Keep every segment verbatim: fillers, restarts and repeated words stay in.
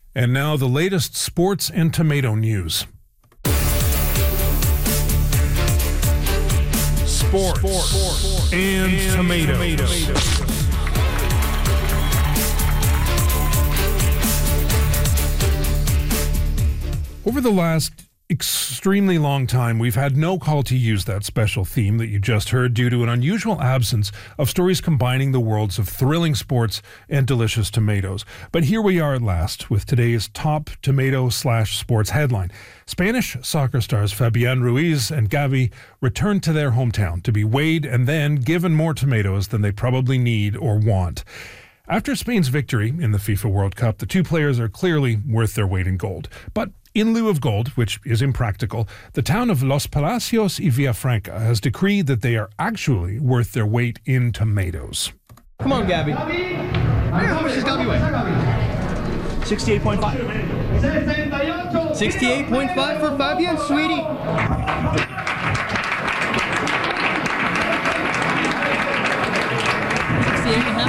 And now the latest sports and tomato news. Sports, sports and, and tomatoes. tomatoes. Over the last extremely long time, we've had no call to use that special theme that you just heard due to an unusual absence of stories combining the worlds of thrilling sports and delicious tomatoes. But here we are at last with today's top tomato slash sports headline. Spanish soccer stars Fabián Ruiz and Gavi returned to their hometown to be weighed and then given more tomatoes than they probably need or want. After Spain's victory in the FIFA World Cup, the two players are clearly worth their weight in gold. But in lieu of gold, which is impractical, the town of Los Palacios y Villafranca has decreed that they are actually worth their weight in tomatoes. Come on, Gabby. How much does Gabby weigh? sixty-eight point five. sixty-eight point five for Fabián, sweetie. sixty-eight and a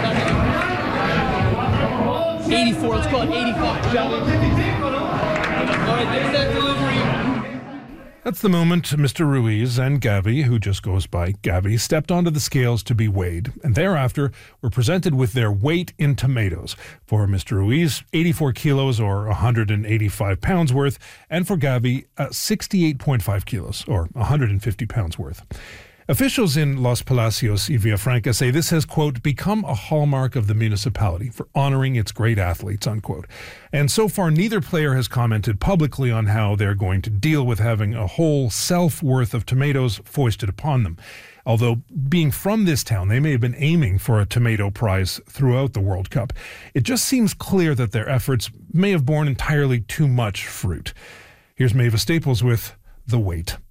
half. eighty-four, let's call it eighty-five, shall we? All right, there's that delivery. That's the moment Mister Ruiz and Gavi, who just goes by Gavi, stepped onto the scales to be weighed, and thereafter were presented with their weight in tomatoes. For Mister Ruiz, eighty-four kilos or one hundred eighty-five pounds worth, and for Gavi, uh, sixty-eight point five kilos or one hundred fifty pounds worth. Officials in Los Palacios y Villafranca say this has, quote, become a hallmark of the municipality for honoring its great athletes, unquote. And so far, neither player has commented publicly on how they're going to deal with having a whole self-worth of tomatoes foisted upon them. Although, being from this town, they may have been aiming for a tomato prize throughout the World Cup. It just seems clear that their efforts may have borne entirely too much fruit. Here's Maeva Staples with The Weight.